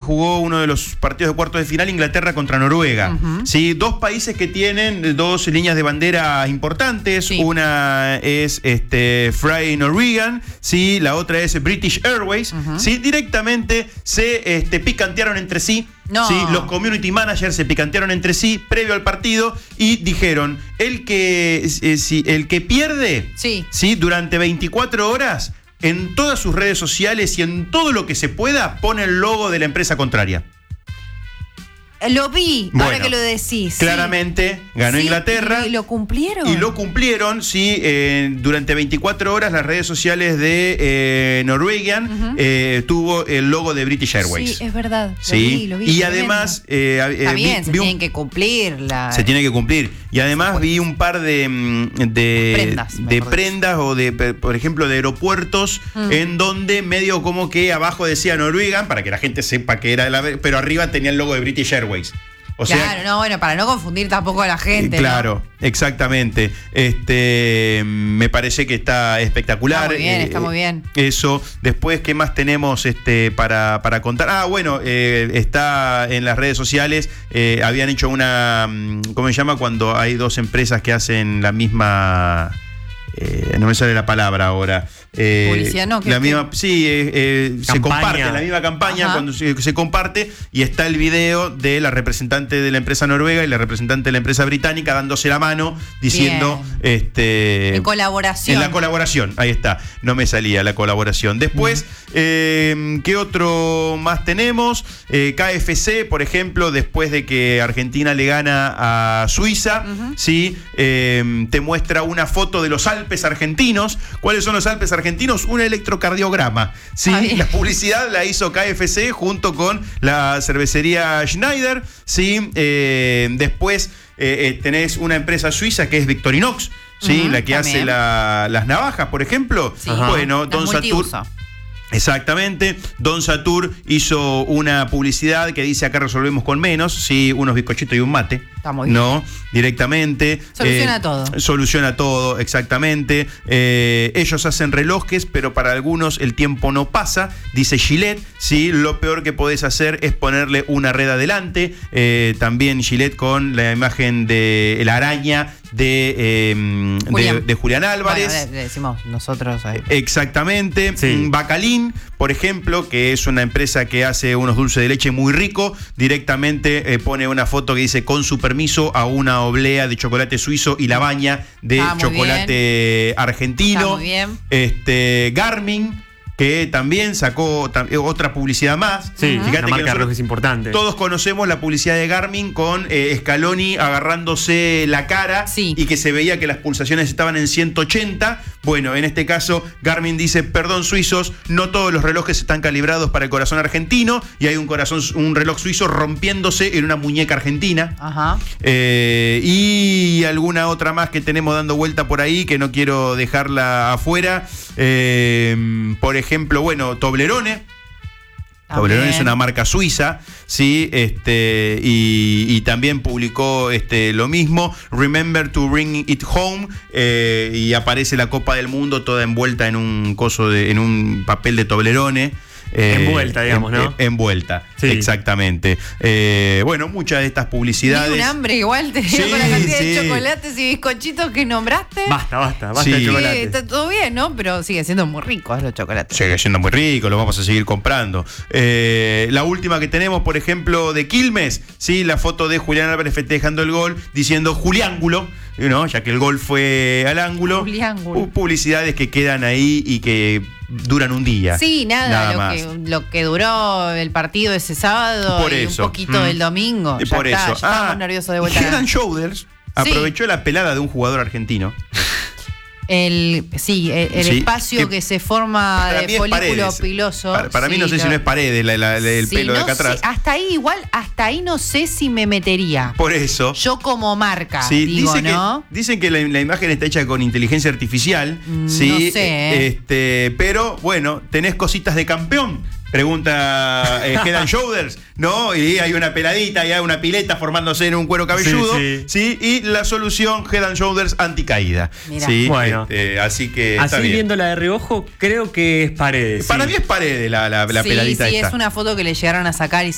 jugó uno de los partidos de cuartos de final, Inglaterra contra Noruega. ¿Sí? Dos países que tienen dos líneas de bandera importantes. Sí. Una es Fly Norwegian, ¿sí? La otra es British Airways. ¿Sí? Directamente se picantearon entre sí. No. ¿Sí? Los community managers se picantearon entre sí previo al partido y dijeron, el que pierde, ¿sí? Durante 24 horas, en todas sus redes sociales y en todo lo que se pueda, pone el logo de la empresa contraria. Lo vi, bueno, ahora que lo decís. Claramente ganó Inglaterra. ¿Y lo cumplieron? Y lo cumplieron, sí. Durante 24 horas las redes sociales de Norwegian tuvo el logo de British Airways. Sí, es verdad. Sí. Lo vi, y además... Está bien, se tienen que cumplir. Se tiene que cumplir. Y además vi un par de prendas o por ejemplo, de aeropuertos en donde medio como que abajo decía Norwegian, para que la gente sepa que era pero arriba tenía el logo de British Airways. O sea, claro, no, bueno, para no confundir tampoco a la gente. Claro, ¿no? Exactamente. Me parece que está espectacular. Está muy bien, está muy bien. Eso. Después, ¿qué más tenemos para contar? Bueno, está en las redes sociales. Habían hecho una, ¿cómo se llama? Cuando hay dos empresas que hacen la misma... no me sale la palabra ahora. Publicidad, no, la misma, sí, se comparte la misma campaña. Ajá. Cuando se comparte y está el video de la representante de la empresa noruega y la representante de la empresa británica dándose la mano, diciendo en colaboración. En la colaboración, ahí está, no me salía la colaboración. Después, ¿qué otro más tenemos? KFC, por ejemplo, después de que Argentina le gana a Suiza, ¿sí? Te muestra una foto de los Alpes argentinos. ¿Cuáles son los Alpes argentinos? Un electrocardiograma, ¿sí? La publicidad la hizo KFC junto con la cervecería Schneider, ¿sí? Después tenés una empresa suiza que es Victorinox, ¿sí? La que hace las navajas, por ejemplo. Sí. Bueno, Don Satur. Exactamente, Don Satur hizo una publicidad que dice: acá resolvemos con menos, sí, unos bizcochitos y un mate. Está muy bien. No, directamente. Soluciona todo. Soluciona todo, exactamente. Ellos hacen relojes, pero para algunos el tiempo no pasa, dice Gillette, sí, lo peor que podés hacer es ponerle una red adelante. También Gillette con la imagen de la araña de Julián Álvarez. Bueno, le decimos nosotros ahí. Exactamente. Sí. Bacalín, por ejemplo, que es una empresa que hace unos dulces de leche muy rico, directamente pone una foto que dice: con su permiso, a una oblea de chocolate suizo y la baña de chocolate argentino. Muy bien. Garmin, que también sacó otra publicidad más. Sí, fíjate, una marca de relojes importante. Todos conocemos la publicidad de Garmin con Scaloni agarrándose la cara y que se veía que las pulsaciones estaban en 180. Bueno, en este caso Garmin dice: perdón, suizos, no todos los relojes están calibrados para el corazón argentino, y hay un reloj suizo rompiéndose en una muñeca argentina. Ajá. Y alguna otra más que tenemos dando vuelta por ahí, que no quiero dejarla afuera. Por ejemplo, bueno, Toblerone. Toblerone es una marca suiza, sí, y también publicó lo mismo, Remember to Bring It Home, y aparece la Copa del Mundo toda envuelta en un en un papel de Toblerone. Envuelta, digamos, ¿no? Envuelta, sí. Exactamente. Bueno, muchas de estas publicidades. Un hambre igual te digo, con la cantidad de chocolates y bizcochitos que nombraste. Basta de chocolate. Está todo bien, ¿no? Pero sigue siendo muy rico los chocolates. Sigue siendo muy rico, lo vamos a seguir comprando. La última que tenemos, por ejemplo, de Quilmes, ¿sí? La foto de Julián Álvarez festejando el gol, diciendo Juliángulo, ¿no? Ya que el gol fue al ángulo. Juliángulo. Publicidades que quedan ahí y que duran un día. Sí, nada lo que duró el partido ese sábado por y eso. Un poquito del domingo. Por ya eso. Estábamos nerviosos de vuelta. Head & Shoulders aprovechó la pelada de un jugador argentino. El espacio que se forma de folículo piloso. Para mí no sé si no es Paredes el pelo de acá atrás. Hasta ahí no sé si me metería. Por eso. Yo como marca, dicen que la imagen está hecha con inteligencia artificial. Sí, no sé. Pero bueno, tenés cositas de campeón. Pregunta Head & Shoulders, ¿no? Y hay una peladita, y hay una pileta formándose en un cuero cabelludo, sí. Y la solución, Head & Shoulders anticaída. ¿Sí? Bueno, así que así viéndola de reojo, creo que es Paredes. Para mí es Paredes la peladita esta. esta. Es una foto que le llegaron a sacar y